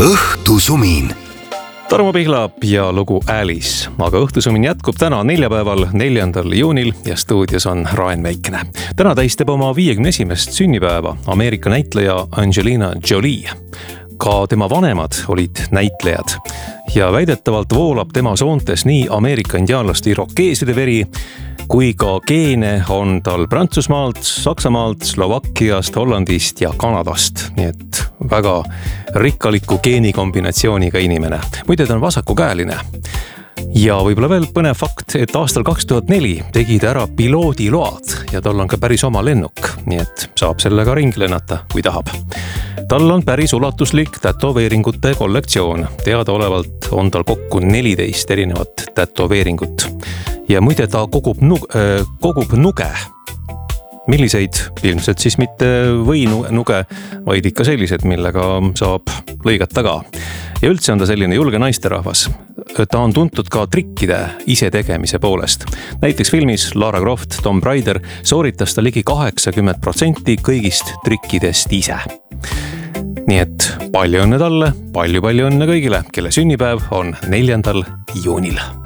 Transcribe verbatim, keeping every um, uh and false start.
õhtusumin. Tarmo Pihlap ja lugu Alice, aga õhtusumin jätkub täna neljapäeval, neljandal juunil ja stuudios on Raen Veikne. Täna tähistab oma viiekümne esimest sünnipäeva Ameerika näitleja Angelina Jolie. Ka tema vanemad olid näitlejad ja väidetavalt voolab tema soontes nii Ameerika indiaanlaste irokeeside veri, kui ka geene on tal Prantsusmaalt, Saksamaalt, Slovakkiast, Hollandist ja Kanadast. Nii et väga rikkaliku geenikombinatsiooniga inimene. Muide, ta on vasakukäeline. Ja võib-olla veel põnev fakt, et aastal kaks tuhat neli tegi ta ära piloodiload ja tal on ka päris oma lennuk, nii et saab sellega ringi lennata, kui tahab. Tal on päris ulatuslik tätoveeringute kollektsioon. Teadaolevalt on tal kokku neliteist erinevat tätoveeringut. Ja muide, ta kogub, nu- äh, kogub nuge. Milliseid? Ilmselt siis mitte või nuge, vaid ikka sellised, millega saab lõigata ka. Ja üldse on ta selline julge naisterahvas. Ta on tuntud ka trikkide ise tegemise poolest. Näiteks filmis Lara Croft, Tomb Raider sooritas ta ligi kaheksakümmend protsenti kõigist trikkidest ise. Nii et palju õnne talle, palju-palju õnne kõigile, kelle sünnipäev on neljandal juunil.